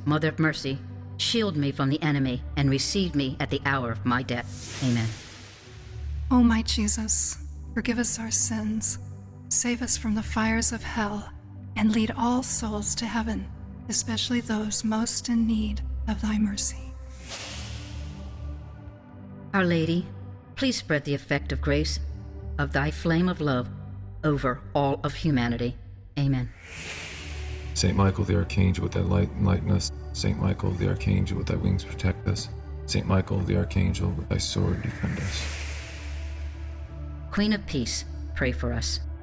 Mother of mercy, shield me from the enemy and receive me at the hour of my death. Amen. O my Jesus, forgive us our sins, save us from the fires of hell, and lead all souls to heaven, especially those most in need of thy mercy. Our Lady, please spread the effect of grace of thy flame of love over all of humanity. Amen. Saint Michael the Archangel, with thy light enlighten us. Saint Michael the Archangel, with thy wings protect us. Saint Michael the Archangel, with thy sword defend us. Queen of Peace, pray for us.